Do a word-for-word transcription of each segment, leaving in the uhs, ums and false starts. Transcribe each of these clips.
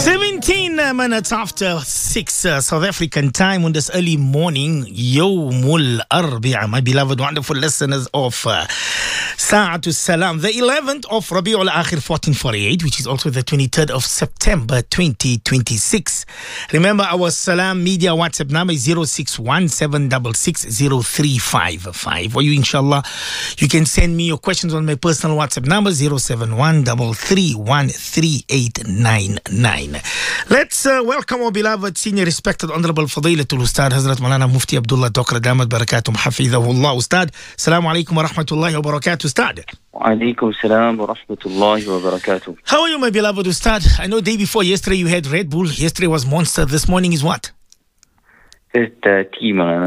seventeen minutes after six uh, South African time on this early morning, Yawmul Arbi'a, my beloved, wonderful listeners of uh, Sa'atul Salam, the eleventh of Rabi'ul Akhir fourteen forty-eight, which is also the twenty-third of September twenty twenty-six. Remember, our Salam Media WhatsApp number is zero six one seven six six zero three five five. Or you, inshallah, you can send me your questions on my personal WhatsApp number zero seven one three three one three eight nine nine. Let's uh, welcome our beloved, senior, respected, honorable Fadilatul Ustad Hazrat Maulana Mufti Abdullah Taqr Damat Barakatum Hafidhahullah. Ustad, Assalamu alaikum wa rahmatullahi wa barakatuh. Ustad. Wa alaikum salam wa rahmatullahi wa barakatuh. How are you, my beloved Ustad? I know day before yesterday you had Red Bull, yesterday was Monster, this morning is what? Just uh, tea, man.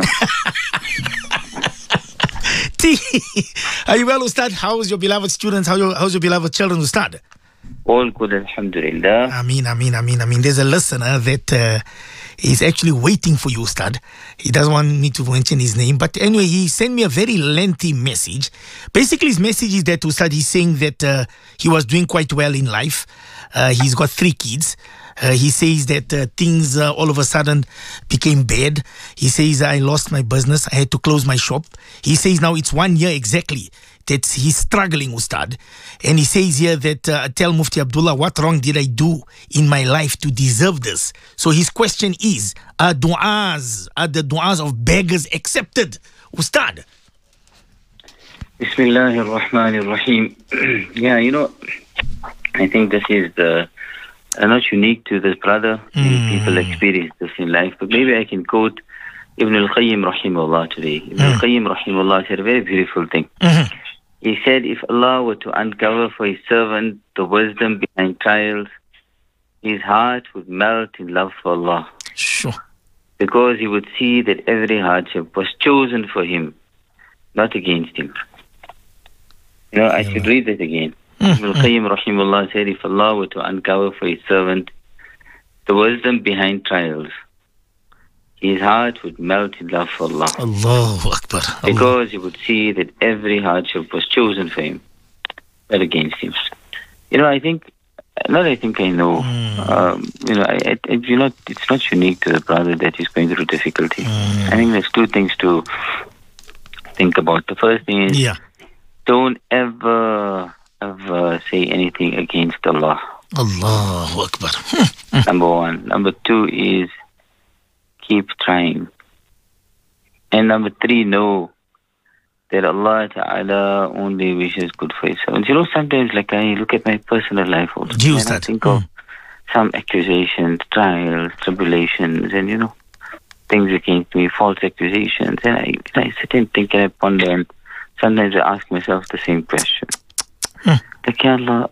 Tea. Are you well, Ustad? How's your beloved students? How your, how's your beloved children, Ustad? All good, alhamdulillah. Ameen, ameen, ameen, ameen. There's a listener that uh, is actually waiting for you, Ustad. He doesn't want me to mention his name. But anyway, he sent me a very lengthy message. Basically, his message is that, Ustad, he's saying that uh, he was doing quite well in life. Uh, he's got three kids. Uh, he says that uh, things uh, all of a sudden became bad. He says, I lost my business. I had to close my shop. He says now it's one year exactly that he's struggling, Ustad. And he says here that, uh, tell Mufti Abdullah, what wrong did I do in my life to deserve this? So his question is, are du'as, are the du'as of beggars accepted, Ustad? Bismillahir Rahmanir Rahim. Yeah, you know, I think this is the, uh, not unique to this brother. Many mm. people experience this in life. But maybe I can quote Ibn al-Qayyim Rahimahullah today. Ibn mm. al-Qayyim Rahimahullah said a very beautiful thing. Mm-hmm. He said, if Allah were to uncover for his servant the wisdom behind trials, his heart would melt in love for Allah. Sure. Because he would see that every hardship was chosen for him, not against him. You know, I yeah. should read that again. Mm. Ibn al-Qayyim Rahimahullah said, if Allah were to uncover for his servant the wisdom behind trials, his heart would melt in love for Allah. Allahu Akbar. Allah. Because he would see that every hardship was chosen for him, not against him. You know, I think, not I think I know, mm. um, you know, I, I, it, you know, it's not unique to the brother that he's going through difficulty. Mm. I think there's two things to think about. The first thing is, yeah. don't ever, ever say anything against Allah. Allahu Akbar. Number one. Number two is, keep trying. And number three, know that Allah Ta'ala only wishes good for his servants. You know, sometimes like I look at my personal life also. Use and that. I think mm. of some accusations, trials, tribulations, and you know, things against me, false accusations. And I, I sit and think and I ponder, and sometimes I ask myself the same question. Mm. Like, Ya Allah,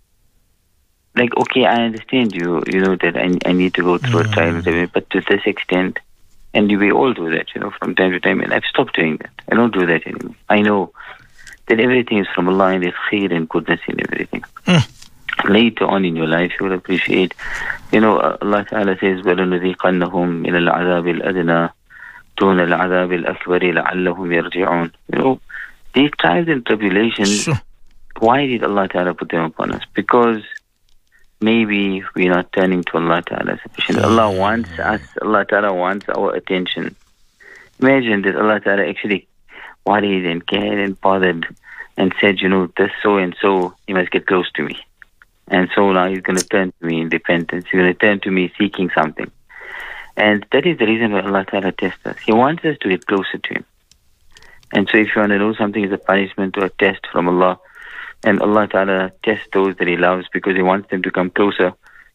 like, okay, I understand you, you know, that I, I need to go through mm. a trial, but to this extent, and we all do that, you know, from time to time, and I've stopped doing that. I don't do that anymore. I know that everything is from Allah and there's khair and goodness in everything. Mm. Later on in your life, you will appreciate, you know, Allah Ta'ala says, وَلَنُذِيقَنَّهُمْ مِنَ الْعَذَابِ الْأَدْنَى دُونَ الْعَذَابِ الْأَكْبَرِ لَعَلَّهُمْ يَرْجِعُونَ. You know, these trials and tribulations, sure. why did Allah Ta'ala put them upon us? Because maybe we're not turning to Allah Ta'ala sufficiently. Allah wants us, Allah Ta'ala wants our attention. Imagine that Allah Ta'ala actually worried and cared and bothered and said, you know, this so and so, he must get close to me. And so now he's going to turn to me in repentance. He's going to turn to me seeking something. And that is the reason why Allah Ta'ala tests us. He wants us to get closer to him. And so if you want to know something is a punishment or a test from Allah, and Allah Ta'ala tests those that He loves because He wants them to come closer,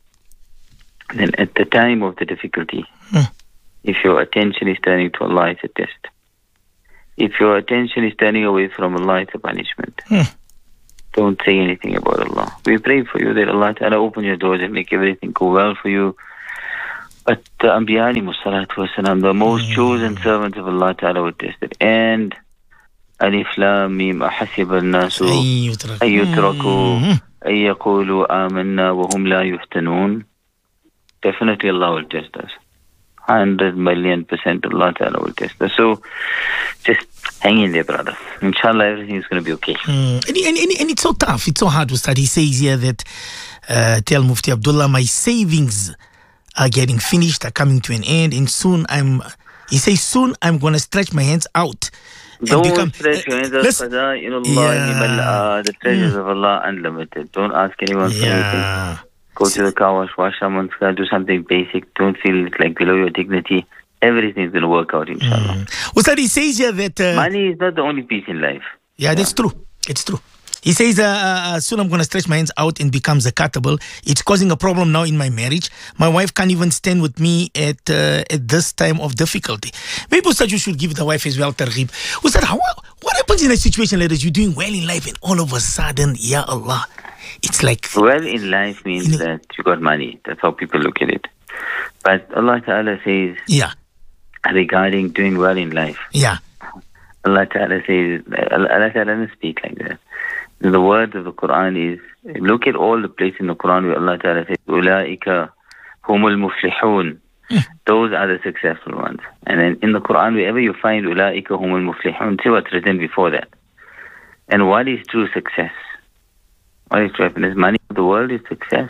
then at the time of the difficulty, mm. if your attention is turning to Allah, it's a test. If your attention is turning away from Allah, it's a punishment. Mm. Don't say anything about Allah. We pray for you that Allah Ta'ala open your doors and make everything go well for you. But the Anbiya alayhimu salatu wasalam, the most mm. chosen servants of Allah Ta'ala were tested. And Alif Lam Mim أحسب الناس أن يتركوا أن يقولوا آمنا وهم لا يفتنون. Definitely Allah will test us. Hundred million percent Allah Ta'ala will test us. So just hang in there, brother. Inshallah, everything is going to be okay. Mm. And, and, and, and it's so tough. It's so hard to start. He says here that uh, tell Mufti Abdullah, my savings are getting finished, are coming to an end, and soon I'm, he says, soon I'm going to stretch my hands out. Don't become, stretch your hands out, let's- Qada. You know, Yeah. Allah, the treasures of Allah are unlimited. Don't ask anyone for anything. Yeah. Go to the car wash, wash someone's car, do something basic. Don't feel it's like below your dignity. Everything's going to work out, inshallah. Mm. Ustad, he says here that... Uh, Money is not the only piece in life. Yeah, that's true. It's true. He says, uh, uh, soon I'm going to stretch my hands out and become zakatable. It's causing a problem now in my marriage. My wife can't even stand with me at uh, at this time of difficulty. Maybe, Ustad, you should give the wife as well targhib. Ustad, how, what happens in a situation like this? You're doing well in life and all of a sudden, ya Allah, it's like... Well in life means You know- that you got money. That's how people look at it. But Allah Ta'ala says, Yeah, regarding doing well in life, yeah. Allah Ta'ala says, Allah Allah Ta'ala doesn't speak like that. The word of the Quran is, look at all the places in the Quran where Allah Ta'ala says, Ulaika humul muflihun. Those are the successful ones. And then in the Quran, wherever you find Ulaika humul muflihun, see what's written before that. And what is true success? What is true happiness? Money of the world is success.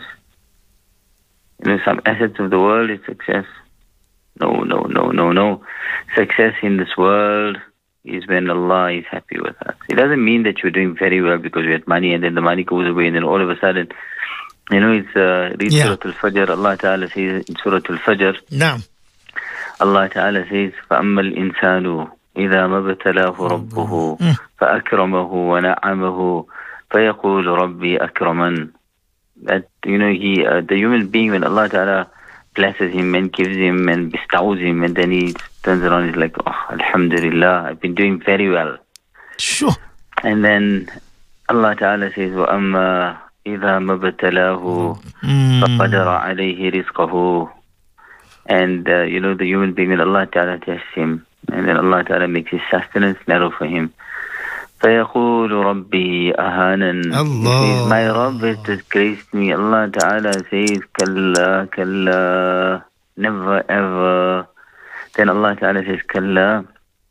You know, some assets of the world is success. No, no, no, no, no. Success in this world is when Allah is happy with us. It doesn't mean that you're doing very well because you had money and then the money goes away and then all of a sudden, you know, it's uh, read Yeah. Surah Al-Fajr. Allah Ta'ala says in Surah Al-Fajr, Now, Allah Ta'ala says, فَأَمَّا الْإِنسَانُ إِذَا مَا ابْتَلَاهُ رَبُّهُ فَأَكْرَمَهُ وَنَعَّمَهُ فَيَقُولُ رَبِّي أَكْرَمَنِ. That, you know, he, uh, the human being, when Allah Ta'ala blesses him and gives him and bestows him, and then he turns around and he's like, oh, Alhamdulillah, I've been doing very well. sure. And then Allah Ta'ala says, وَأَمَّا إِذَا مَا ابْتَلَاهُ Mm. فَقَدَرَ عَلَيْهِ رِزْقَهُ. And, uh, you know, the human being, when Allah Ta'ala tests him, and then Allah Ta'ala makes his sustenance narrow for him. فَيَقُولُ رَبِّي أَهَانًا. Allah. He says, my Rabb has disgraced me. Allah Ta'ala says, كَلَّا كَلَّا, never ever. Then Allah Ta'ala says, كَلَّا,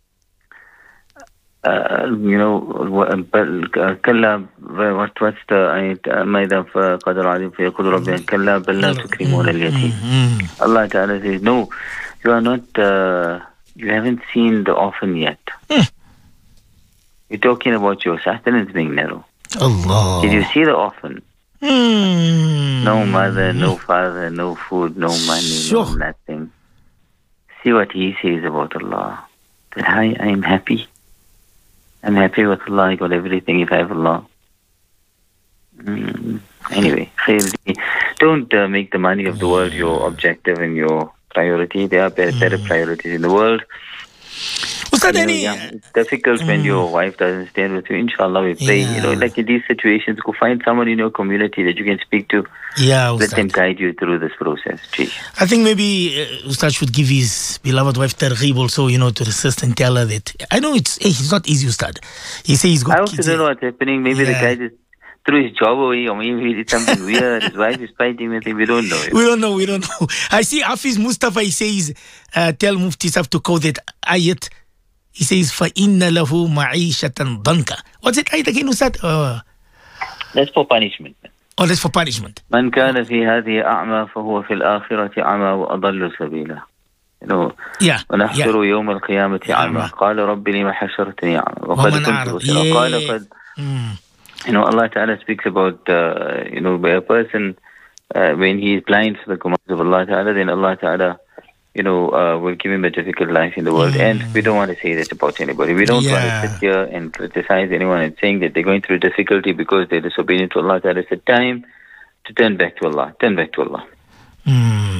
uh, you know, كَلَّا, what, what's the ayat? مَيْذَا فَقَدَرَ عَلِيمٌ فَيَقُولُ رَبِّي كَلَّا بَلْ لَا تُكْرِمُونَ الْيَتِيمَ. Mm. Allah Ta'ala says, no, you are not, uh, you haven't seen the orphan yet. Mm. You're talking about your sustenance being narrow. Allah. Did you see the orphan? Mm. No mother, no father, no food, no money, Sure. no nothing. See what he says about Allah. That I, I am happy. I'm happy with Allah. I got everything if I have Allah. Mm. Anyway, don't uh, make the money of the world your objective and your priority. There are better, better priorities in the world. Ustad, You know, any... yeah, it's difficult when your wife doesn't stand with you. Inshallah, we pray. Yeah. You know, like in these situations, go find someone in your community that you can speak to. Yeah, Let them Ustad. guide you through this process. Gee. I think maybe uh, Ustad should give his beloved wife targhib also, you know, to assist and tell her that... I know it's hey, it's not easy, Ustad. He says he's got I also kids. don't know what's happening. Maybe the Yeah. guy just threw his job away, or maybe he did something weird. His wife is fighting with him. We don't know. We don't know, we don't know. I see Hafiz Mustafa, he says, uh, tell Mufti Saf to quote that ayat. He says, فَإِنَّ لَهُ مَعِيشَةً ضَنْكَ. What's it ayat again, Ustad? Uh, That's for punishment. oh, that's for punishment. من كان في هذه أعمى فهو في الآخرة أعمى وأضل سبيلا. You know, Yeah, ونحشر yeah. يوم القيامة أعمى. قال رب لما حشرتني أعمى وقد ومن كنت أعرض. بصيرا. قال قد. Mm. You know, Allah Ta'ala speaks about, uh, you know, by a person, uh, when he is blind to the commands of Allah Ta'ala, then Allah Ta'ala, you know, uh, will give him a difficult life in the world. And we don't want to say that about anybody. We don't Yeah. want to sit here and criticize anyone and saying that they're going through difficulty because they're disobedient to Allah Ta'ala. It's a time to turn back to Allah. Turn back to Allah. Mm.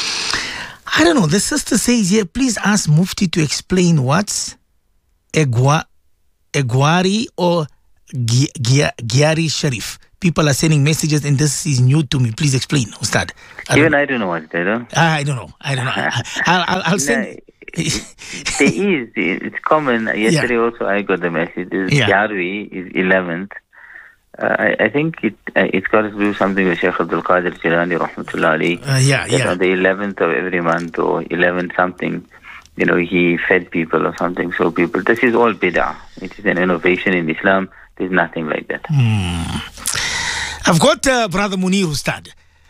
I don't know. The sister says here, please ask Mufti to explain what's Egwa, Egwari or Gi- Gia- Giari Sharif. People are sending messages and this is new to me. Please explain, Ustad. I Even don't, I don't know what's that, huh? I don't know. I don't know. I'll, I'll, I'll send... There is. It's common. Yesterday also I got the message. This Yeah. Yarwi is eleventh. Uh, I, I think it, uh, it's got to do something with Sheikh Abdul Qadir Jilani, rahmatullah alayhi. Uh, yeah, That yeah. on the eleventh of every month or eleven something, you know, he fed people or something. So people, this is all bid'ah. It is an innovation in Islam. There's nothing like that. Hmm. I've got uh, Brother Munir Ustad.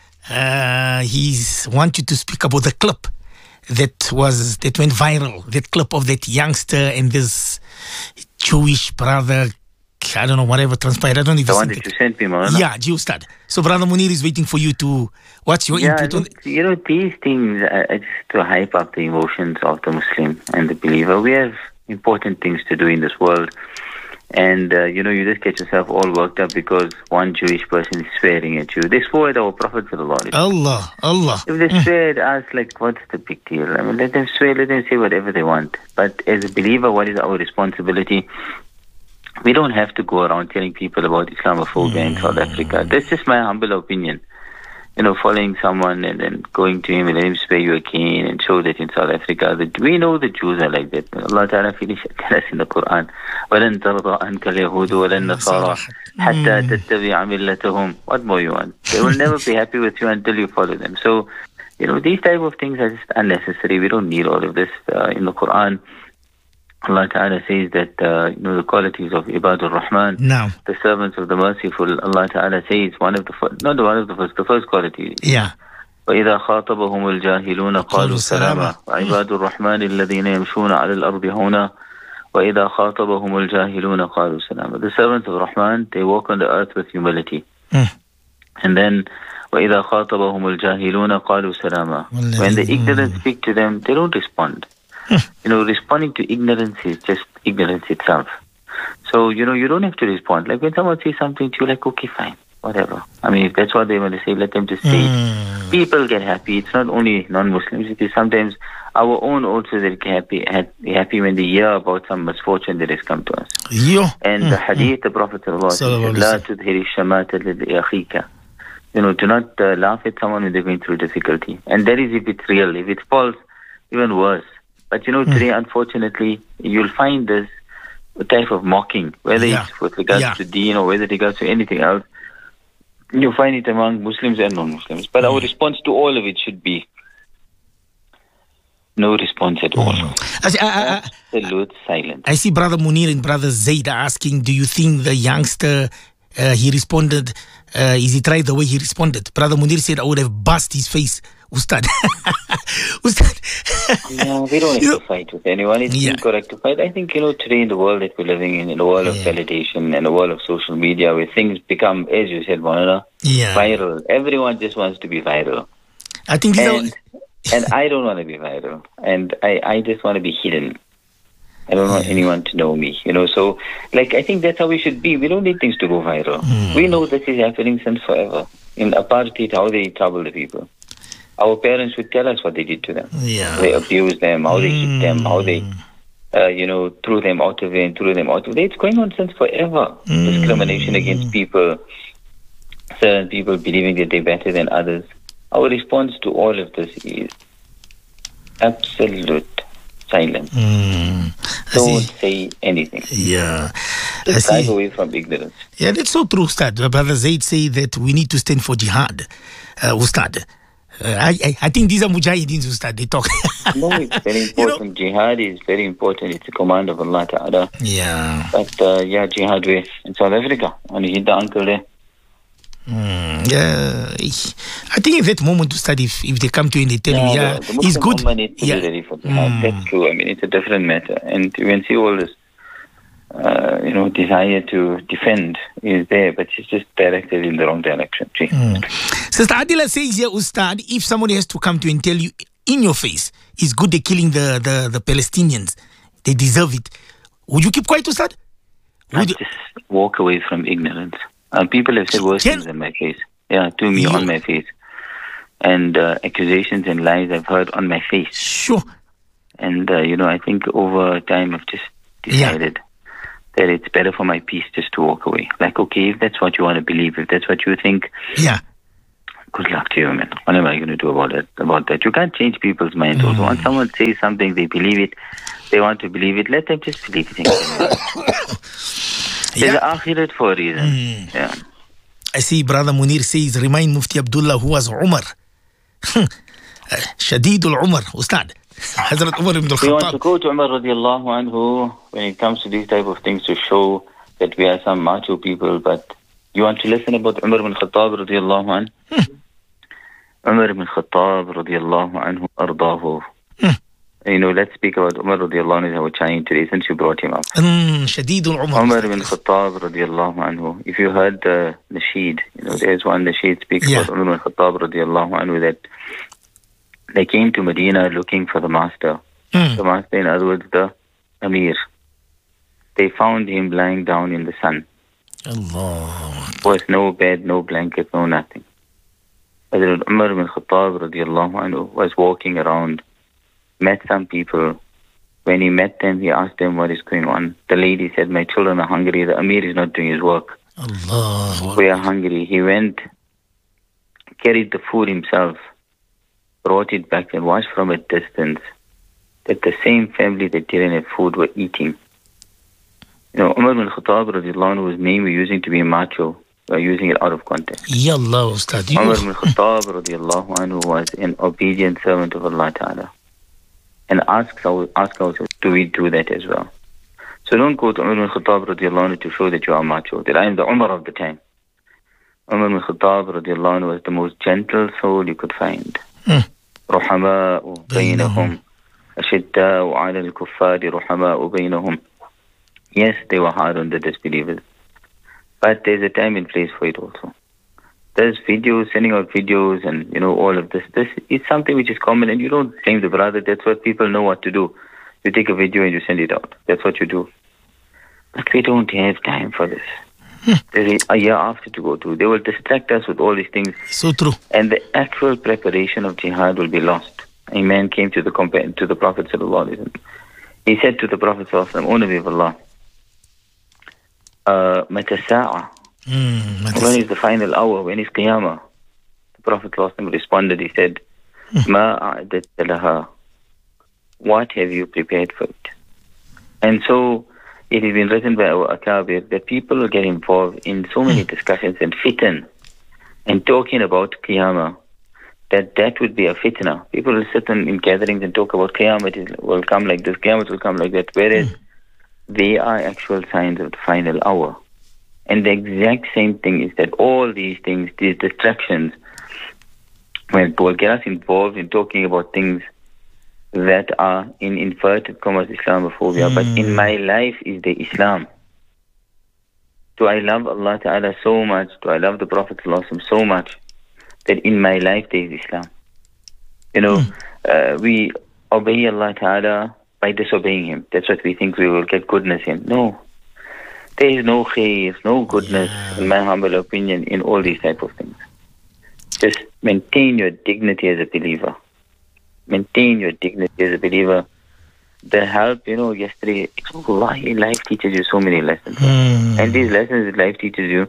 Uh, he's wanted to speak about the clip that was that went viral. That clip of that youngster and this Jewish brother. I don't know whatever transpired. I don't even. The one that you sent me, Maulana? Yeah, Jew Ustad. So Brother Munir is waiting for you to. What's your yeah, input on look, you know, these things are are just to hype up the emotions of the Muslim and the believer. We have important things to do in this world. And, uh, you know, you just get yourself all worked up because one Jewish person is swearing at you. They swore at our Prophet sallallahu alaihi wasallam. Allah, Allah. If they swear at us, like, what's the big deal? I mean, let them swear, let them say whatever they want. But as a believer, what is our responsibility? We don't have to go around telling people about Islamophobia mm. in South Africa. That's just my humble opinion. You know, following someone and then going to him and let him spare you a cane and show that in South Africa, that we know the Jews are like that. Allah Ta'ala finished us in the Quran. وَلَن تَرْضَى عَنْكَ الْيَهُودُ وَلَا النَّصَارَى حَتَّى تَتَّبِعَ مِلَّتَهُمْ. What more you want? They will never be happy with you until you follow them. So, you know, these type of things are just unnecessary. We don't need all of this. Uh, in the Quran, Allah Ta'ala says that, uh, you know, the qualities of Ibadur Rahman, no. the servants of the merciful, Allah Ta'ala says, one of the first, not one of the first, the first quality. Yeah. وَإِذَا خَاطَبَهُمُ الْجَاهِلُونَ قَالُوا سَلَامًا وَعِبَادُ الرَّحْمَنِ الَّذِينَ يَمْشُونَ عَلَى الْأَرْضِ هَوْنًا وَإِذَا خَاطَبَهُمُ الْجَاهِلُونَ قَالُوا سَلَامًا. The servants of Rahman, they walk on the earth with humility. Mm. And then, وَإِذَا خَاطَبَهُمُ الْجَاهِلُونَ قَالُوا سَلَامًا. When the ignorant speak to them, they don't respond. You know, responding to ignorance is just ignorance itself. So, you know, you don't have to respond. Like when someone says something to you, like, okay, fine, whatever. I mean, if that's what they want to say, let them just say mm. it. People get happy. It's not only non-Muslims. It is sometimes our own also that get happy, happy when they hear about some misfortune that has come to us. Yeah. And mm. the hadith, the Prophet said, "La tudhiri shamata li akhika." You know, do not uh, laugh at someone when they're going through difficulty. And that is if it's real. If it's false, even worse. But, you know, today, mm. unfortunately, you'll find this type of mocking, whether yeah. it's with regards yeah. to deen or whether it regards to anything else. You find it among Muslims and non-Muslims. But mm. our response to all of it should be no response at all. Mm. I see, I, I, Absolute I, silence. I see Brother Munir and Brother Zaid asking, do you think the youngster, uh, he responded, uh, is it right the way he responded? Brother Munir said, I would have bust his face. Ustad. Ustad. No, we don't have you to know, fight with anyone. It's yeah. incorrect to fight. I think, you know, today in the world that we're living in, in the world of yeah. validation and the world of social media, where things become, as you said, Maulana, yeah. viral. Everyone just wants to be viral. I think and, and I don't want to be viral. And I, I just want to be hidden. I don't want yeah. anyone to know me, you know. So, like, I think that's how we should be. We don't need things to go viral. Mm. We know this is happening since forever. In apartheid, how they trouble the people. Our parents would tell us what they did to them. Yeah. They abused them, how they hit them, how they, uh, you know, threw them out of there and threw them out of there. It's going on since forever. Mm. Discrimination against people, certain people believing that they're better than others. Our response to all of this is absolute silence. Mm. Don't say anything. Yeah. Just drive away from ignorance. Yeah, that's so true, Ustad. Brother Zaid say that we need to stand for jihad, uh, Ustad. Uh, I, I I think these are mujahideen Ustad. They talk. No, it's very important. You know? Jihad is very important. It's a command of Allah Ta'ala. Yeah. But uh, yeah, jihad way in South Africa. And he hit the uncle there. Mm, yeah. I think at that moment Ustad, if, if they come to you and they tell yeah, you, yeah, the, the it's good. Need to yeah. be ready for jihad. Mm. That's true. I mean, it's a different matter. And you can see all this, uh, you know, desire to defend is there, but it's just directed in the wrong direction. Mm. Sister Adila says here, Ustad, if somebody has to come to you and tell you in your face, it's good they're killing the, the, the Palestinians, they deserve it, would you keep quiet, Ustad? Would you... just walk away from ignorance. Uh, people have said worse Can... things in my face. Yeah, to me, you... on my face. And uh, accusations and lies I've heard on my face. Sure. And, uh, you know, I think over time I've just decided... Yeah. that it's better for my peace just to walk away. Like, okay, if that's what you want to believe, if that's what you think, yeah, good luck to you, man. What am I going to do about it? About that, you can't change people's minds. Mm. Also, once someone says something, they believe it, they want to believe it. Let them just believe it. There's yeah. an akhirat for a reason. Mm. Yeah. I see Brother Munir says, remind Mufti Abdullah who was Umar. Shadidul Umar, Ustad. Hazrat Umar ibn al-Khattab. We want to go to Umar radiallahu anhu when it comes to these type of things to show that we are some macho people, but You want to listen about Umar ibn Khattab radiallahu anhu? Hmm. Umar ibn Khattab radiallahu anhu ardaahu. Hmm. You know, let's speak about Umar radiallahu anhu, our Chinese today, since you brought him up. Mm, Shadid al-Umar. Umar ibn Khattab radiallahu anhu. If you heard the nasheed, you know, there's one nasheed speaks Yeah. about Umar ibn Khattab radiallahu anhu, that they came to Medina looking for the master. Mm. The master, in other words, the Amir. They found him lying down in the sun. Allah. There was no bed, no blanket, no nothing. Hazrat Umar ibn Khattab radiallahu anhu was walking around, met some people. When he met them, he asked them what is going on. The lady said, my children are hungry. The Amir is not doing his work. Allah. We are hungry. He went, carried the food himself, brought it back and watched from a distance that the same family that didn't have food were eating. You know, Umar ibn Khattab radiallahu anhu, whose name we're using to be macho, we're using it out of context. Yallah, Ustad. You- Umar ibn Khattab radiallahu anhu was an obedient servant of Allah Ta'ala. And ask, our, ask ourselves, do we do that as well? So don't go to Umar ibn Khattab radiallahu anhu to show that you are macho, that I am the Umar of the time. Umar ibn Khattab radiallahu anhu was the most gentle soul you could find. رحماء بينهم أشداء على الكفار رحماء بينهم. Yes, they were hard on the disbelievers. But there's a time and place for it also. There's videos, sending out videos and, you know, all of this. This is something which is common, and you don't blame the brother. That's what people know what to do. You take a video and you send it out. That's what you do. But we don't have time for this. There's a year after to go to. They will distract us with all these things. So true. And the actual preparation of jihad will be lost. A man came to the compa- to the Prophet sallallahu alaihi wasallam. He said to the Prophet sallallahu alaihi wasallam, O Nabi of Allah, uh, mata sa'a? Mm, When is the final hour? When is Qiyamah? The Prophet sallallahu alaihi wasallam responded, he said, Ma a'adatta laha? What have you prepared for it? And so it has been written by our Akabir that people will get involved in so many discussions and fitan and talking about Qiyamah, that that would be a fitna. People will sit in, in gatherings and talk about Qiyamah, it will come like this, Qiyamah will come like that, whereas mm. they are actual signs of the final hour. And the exact same thing is that all these things, these distractions, when will get us involved in talking about things that are in inverted commas Islamophobia, mm. but in my life is the Islam. Do I love Allah Ta'ala so much? Do I love the Prophet so much that in my life there is Islam? You know, mm. uh, we obey Allah Ta'ala by disobeying Him. That's what we think we will get goodness in. No. There is no khair, no goodness, yeah. in my humble opinion, in all these type of things. Just maintain your dignity as a believer. Maintain your dignity as a believer. The help, you know, yesterday, Wallahi, life teaches you so many lessons. Mm. And these lessons that life teaches you,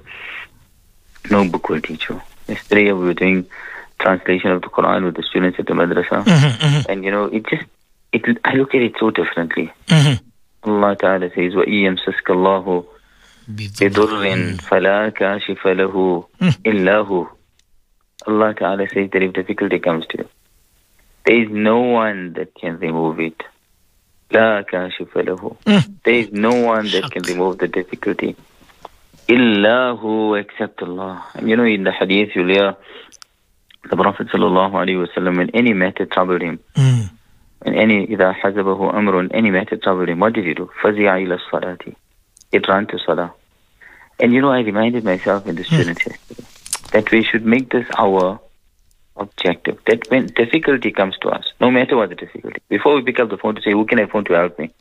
no book will teach you. Yesterday we were doing translation of the Quran with the students at the madrasa. Mm-hmm, mm-hmm. And, you know, it just, it, I look at it so differently. Mm-hmm. Allah Ta'ala says, وَإِيَّمْ سَسْكَ اللَّهُ بِضُرٍ فَلَا كَاشِفَ لَهُ إِلَّا هُ. Allah Ta'ala says that if difficulty comes to you, there is no one that can remove it. لا كاشف له. There is no one that can remove the difficulty. إِلَّا هُ, except Allah. And you know, in the hadith you'll hear the Prophet sallallahu alaihi wasallam, when any matter troubled him, mm. when any إِذَا حَزَبَهُ أَمْرٌ, any matter troubled him, what did he do? فَزِعَ إِلَى الصَّلَاةِ. It ran to Salah. And you know, I reminded myself in the students mm. yesterday that we should make this our objective. That when difficulty comes to us, no matter what the difficulty, before we pick up the phone to say, who can I phone to help me?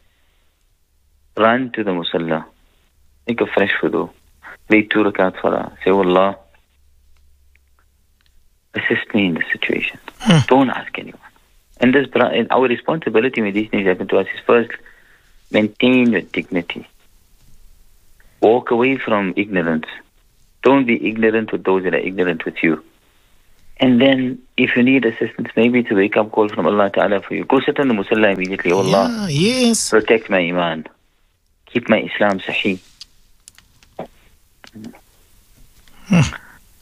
Run to the musalla. Make a fresh wudu. Read two rakat salah. Say, oh Allah, assist me in this situation. Hmm. Don't ask anyone. And this, and our responsibility when these things happen to us is first, maintain your dignity. Walk away from ignorance. Don't be ignorant with those that are ignorant with you. And then, if you need assistance, maybe it's a wake-up call from Allah Ta'ala for you. Go sit on the musalla immediately. Oh Allah, yeah, yes. protect my iman. Keep my Islam sahih. Hmm.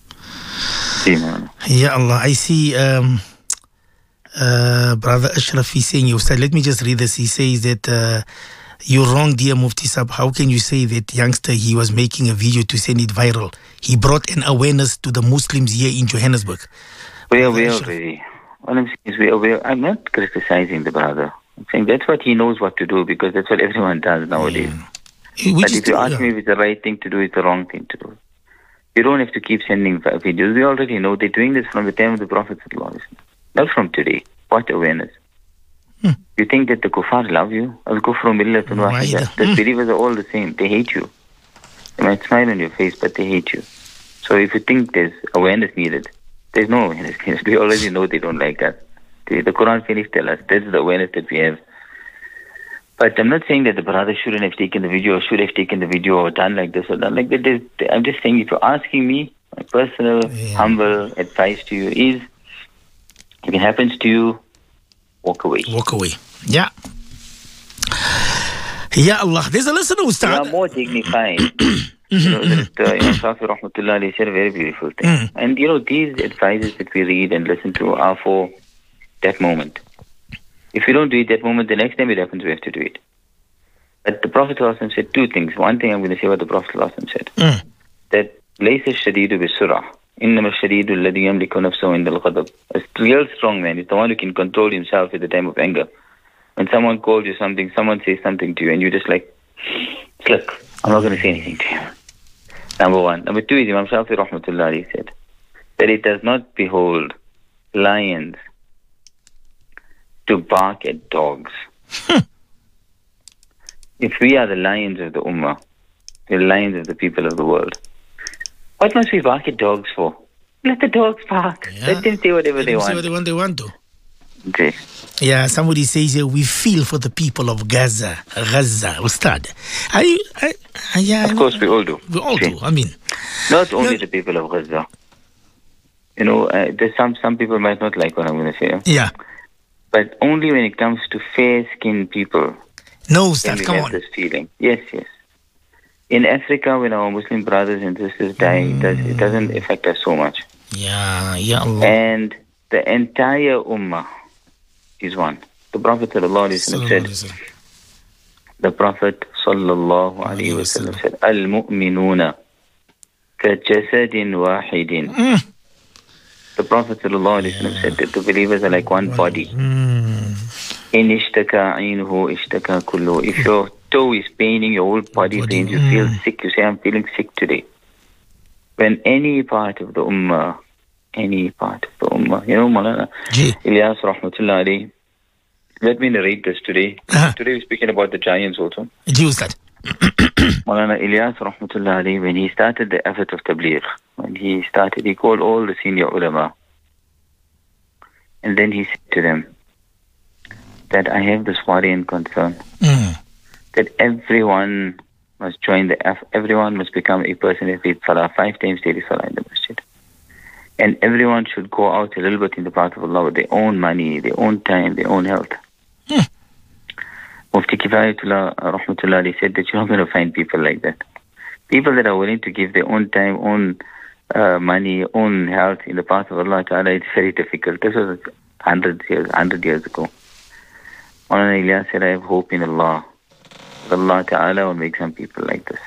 Ya Allah, I see um, uh, Brother Ashraf is saying, Ustad, let me just read this. He says that uh, You're wrong, dear Mufti Sab. How can you say that youngster, he was making a video to send it viral? He brought an awareness to the Muslims here in Johannesburg. We are aware already. All I'm saying is we are aware. I'm not criticizing the brother. I'm saying that's what he knows what to do, because that's what everyone does nowadays. Yeah. But if you ask yeah. me if it's the right thing to do, it's the wrong thing to do. You don't have to keep sending videos. We already know they're doing this from the time of the Prophet, not from today. What awareness? Hmm. You think that the kuffar love you? Al-kufru millatun wahida. The believers are all the same. They hate you. They might smile on your face, but they hate you. So if you think there's awareness needed, there's no awareness needed. We already know they don't like us. The, the Quran finished tell us that's the awareness that we have. But I'm not saying that the brother shouldn't have taken the video or should have taken the video or done like this or done like that. I'm just saying, if you're asking me, my personal, yeah. humble advice to you is, if it happens to you, walk away. Walk away. Yeah. Ya Allah. There's a listener who started. You are more dignified. You know, that uh, Imam Shafi Rahmatullah Ali said a very beautiful thing. Mm. And you know, these advices that we read and listen to are for that moment. If you don't do it that moment, the next time it happens, we have to do it. But the Prophet ﷺ said two things. One thing, I'm going to say what the Prophet ﷺ said. Mm. That لَيْسَ الشَّدِيدُ بِالسُّرْعَةِ إِنَّمَا الشَّدِيدُ الَّذِي يَمْلِكُ نَفْسَهُ عِنْدَ الْغَضَبِ. A real strong man is the one who can control himself at the time of anger. When someone calls you something, someone says something to you, and you just like, look, I'm not going to say anything to you. Number one. Number two is Imam Shafi Rahmatullah Ali said that it does not behold lions to bark at dogs. If we are the lions of the Ummah, the lions of the people of the world, what must we bark at dogs for? Let the dogs bark. Yeah. Let them say whatever Let they them want. Say what they want, they want to. Okay. Yeah, somebody says here, we feel for the people of Gaza, Gaza, Ustad. I, I, I, yeah, of course, we all do. We all okay. do. I mean, not only yeah. the people of Gaza. You know, uh, there's some some people might not like what I'm going to say. Yeah. But only when it comes to fair-skinned people. No, Ustad, come have on. This feeling. Yes, yes. In Africa, when our Muslim brothers and sisters die, mm. it, does, it doesn't affect us so much. Yeah, ya Allah. And the entire Ummah is one. The Prophet ﷺ said, the Prophet sallallahu alaihi wasallam said, Al-mu'minuna ka-jasadin wahidin. Mm. The Prophet ﷺ yeah. said that the believers are like one body. In ishtaka aynuhu ishtaka kullu. If your toe is paining, your whole body, body. pains, you mm. feel sick, you say, I'm feeling sick today. When any part of the Ummah, any part of the Ummah, you know, Malana, Ilyas Rahmatullah alayhi, let me narrate this today. Uh-huh. Today we're speaking about the giants also. Use that. Malana Ilyas Rahmatullah alayhi, when he started the effort of Tabligh, when he started, he called all the senior ulama. And then he said to them that I have this worry and concern mm. that everyone must join the effort, everyone must become a person who reads Salah five times daily Salah in the masjid. And everyone should go out a little bit in the path of Allah with their own money, their own time, their own health. Hmm. Mufti Kifayatullah Rahmatullah said that you're not going to find people like that. People that are willing to give their own time, own uh, money, own health in the path of Allah Ta'ala, it's very difficult. This was hundred years, hundred years ago. Maulana Ilyas said, I have hope in Allah. Allah Ta'ala will make some people like this.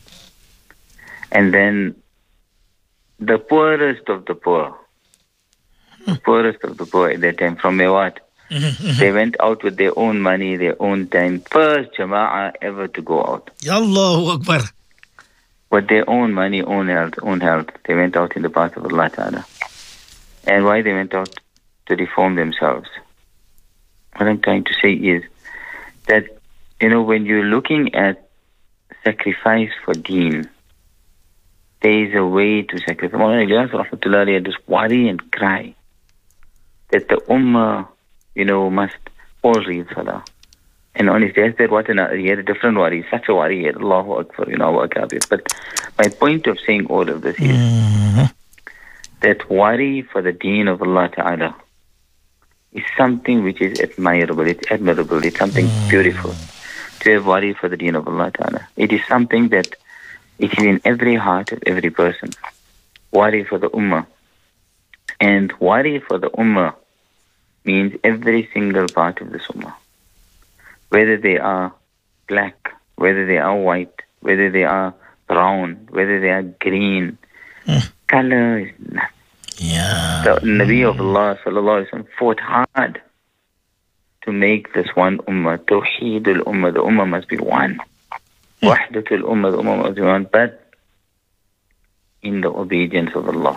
And then the poorest of the poor, the poorest of the poor at that time, from Mewat, mm-hmm. they went out with their own money, their own time. First Jama'ah ever to go out. Ya Allahu Akbar. With their own money, own health, own health. They went out in the path of Allah Ta'ala. And why they went out? To reform themselves. What I'm trying to say is that, you know, when you're looking at sacrifice for deen, there is a way to sacrifice. Maulana Ilyas Rahmatullah had this worry and cry that the Ummah, you know, must all read Salah. And honestly, I said, what an, he had a different worry, such a worry, he had Allahu Akbar, you know, Akabir. But my point of saying all of this is mm-hmm. that worry for the deen of Allah Ta'ala is something which is admirable, it's admirable, it's something mm-hmm. beautiful. To have worry for the deen of Allah Ta'ala. It is something that it is in every heart of every person. Worry for the Ummah. And worry for the Ummah means every single part of this Ummah. Whether they are black, whether they are white, whether they are brown, whether they are green, Mm. color is nothing. Yeah. The Nabi of Allah sallallahu alaihi wasallam fought hard to make this one ummah. Tawheed al-ummah, the ummah must be one. Wahdat al-ummah, the ummah must be one, but in the obedience of Allah.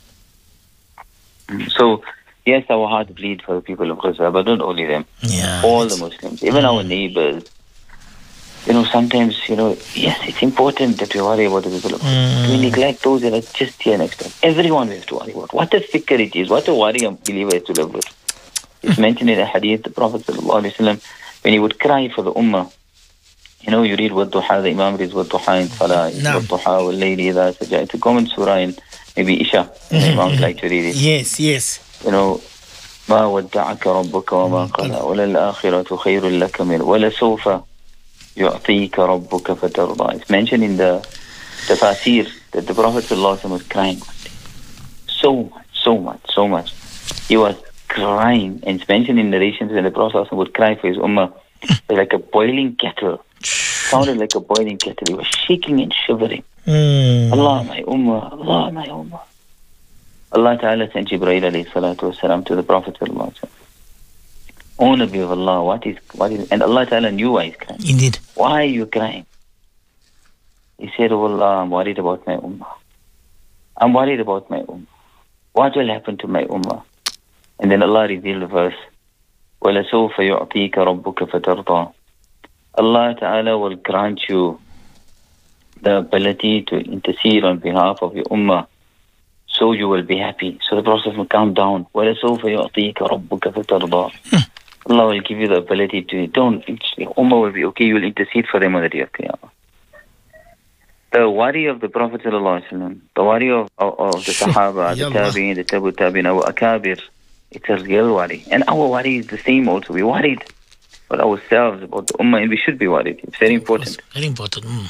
So, yes, our heart bleeds for the people of Gaza, but not only them. Yeah. All the Muslims, even our neighbors. You know, sometimes, you know, yes, it's important that we worry about the people of Gaza. Mm. We neglect those that are just here next to us. Everyone we have to worry about. What a fikr it is. What a worry a believer has to live with. It's mentioned in the hadith, the Prophet sallallahu alaihi wasallam, when he would cry for the ummah, you know, you read وَالضُّحَى, the Imam reads وَالضُّحَى in Salah, وَالضُّحَى وَاللَّيْلِ إِذَا سَجَى. It's a common surah in maybe Isha. The Imams like to read it. Yes, yes. You know, مَا وَدَّعَكَ رَبُّكَ وَمَا قَلَى وَلَلْآخِرَةُ خَيْرٌ لَكَ مِنْ وَلَسَوْفَ يُعْطِيكَ رَبُّكَ فَتَرْضَى. It's mentioned in the Tafasir that the Prophet sallallahu alaihi wasallam was crying one day. So much, so much, so much. He was crying, and it's mentioned in narrations when the Prophet would cry for his ummah, it was like a boiling kettle. Sounded like a boiling kettle. He was shaking and shivering. Mm. Allah, my ummah, Allah, my ummah. Allah Ta'ala sent Jibreel alayhi salatu wasalam to the Prophet sallallahu alaihi wasallam. O Nabi of Allah, what is, what is, and Allah Ta'ala knew why he's crying. Indeed. Why are you crying? He said, oh Allah, I'm worried about my ummah. I'm worried about my ummah. What will happen to my ummah? And then Allah revealed the verse, وَلَسَوْفَ يُعْطِيكَ رَبُّكَ فَتَرْضَى. Allah Ta'ala will grant you the ability to intercede on behalf of your ummah, so you will be happy. So the Prophet will calm down. وَلَسَوْفَ يُعْطِيكَ رَبُّكَ فَتَرْضَى. Allah will give you the ability to, don't, your ummah will be okay, you will intercede for them on the day of Qiyamah. The worry of the Prophet ﷺ, the worry of, of, of the Sahaba, the Tabi'in, the Tabu Tabi'in, our Akabir, it's a real worry. And our worry is the same also. We're worried about ourselves, about the Ummah, and we should be worried. It's very important. Very important. Mm.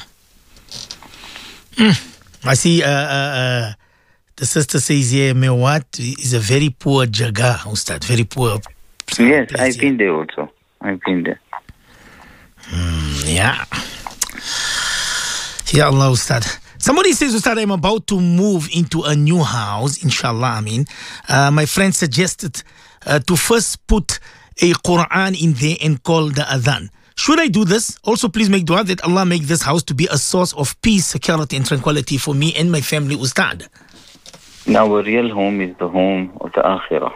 Mm. I see uh, uh, uh, the sister says here, Mewat is a very poor jaga, Ustad, very poor. Yes, place, I've yeah. been there also. I've been there. Mm, yeah. Ya Allah, Ustad. Somebody says, Ustad, I'm about to move into a new house, inshallah, I mean. Uh, my friend suggested uh, to first put a Quran in there and call the adhan. Should I do this? Also, please make dua that Allah make this house to be a source of peace, security, and tranquility for me and my family, Ustad. Now, our real home is the home of the Akhirah.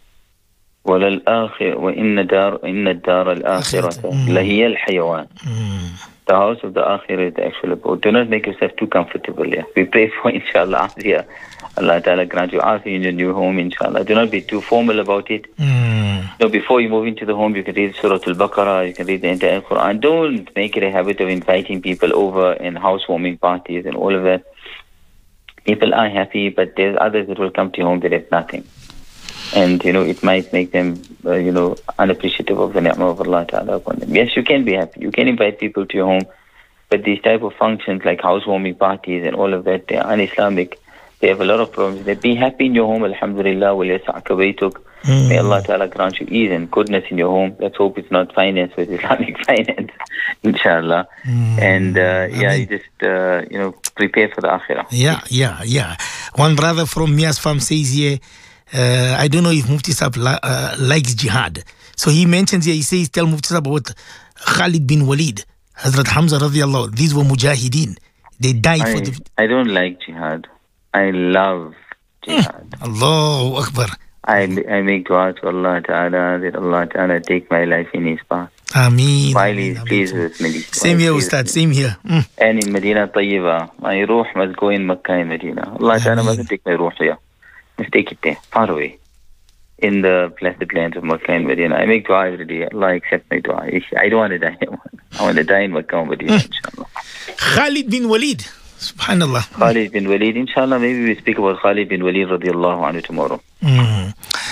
وَلَلْآخِرَ وَإِنَّ دَارَ إِنَّ الدَّارَ الْآخِرَةَ لَهِيَ الْحَيَوَانِ. The house of the Akhirah is the actual abode. Do not make yourself too comfortable here. We pray for, inshallah, afia. Allah Ta'ala grant you afia in your new home, inshallah. Do not be too formal about it. Mm. No, before you move into the home, you can read Surah Al-Baqarah, you can read the entire Quran. Don't make it a habit of inviting people over and housewarming parties and all of that. People are happy, but there's others that will come to your home that have nothing. And, you know, it might make them, uh, you know, unappreciative of the ni'mah of Allah Ta'ala upon them. Yes, you can be happy. You can invite people to your home. But these type of functions like housewarming parties and all of that, they are un-Islamic. They have a lot of problems. They be happy in your home, alhamdulillah, وَلْيَسَعْكَ بَيْتُكَ. May Allah Ta'ala grant you ease and goodness in your home. Let's hope it's not finance with Islamic finance, inshallah. Mm. And, uh, yeah, mean, you just, uh, you know, prepare for the akhirah. Yeah, yeah, yeah. One brother from Mia's farm says here, Uh, I don't know if Mufti Sahab li- uh, likes jihad. So he mentions here, he says, tell Mufti Sahab about Khalid bin Walid, Hazrat Hamza radiallahu. These were mujahideen. They died I, for the... I don't like jihad. I love jihad. Mm. Allahu Akbar. I, I make dua to Allah Ta'ala that Allah Ta'ala take my life in His path. Ameen. While He's pleased with me. Same here, Ustad. Same here. Mm. And in Medina Tayyiba, my ruh must go in Makkah and Medina. Allah Ta'ala must take my ruh here. Let's take it there, far away, in the blessed lands of Makkah and Medina. I make dua every day. Allah accept my dua. I don't want to die. I want to die in Makkah and Medina, inshallah. Khalid bin Walid. Subhanallah. Khalid bin Walid. Inshallah, maybe we speak about Khalid bin Walid radiallahu anhu tomorrow. Mm.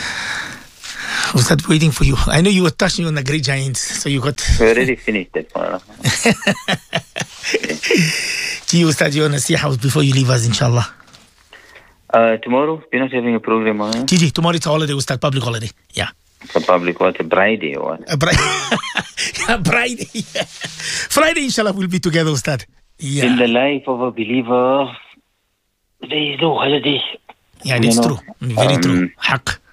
I was not waiting for you. I know you were touching on the great giants, so you got... We already finished that part. Gee, Ustad, you want to see house before you leave us, inshallah. Uh, tomorrow, we're not having a program, huh? Gigi, tomorrow it's a holiday, Ustad, public holiday. Yeah. It's a public what? A Friday or what? A Friday. Yeah, Friday. Yeah. Friday, inshallah, we'll be together, Ustad. Yeah. In the life of a believer, there is no holiday. Yeah, that's you know, true. Very um, true. Haq.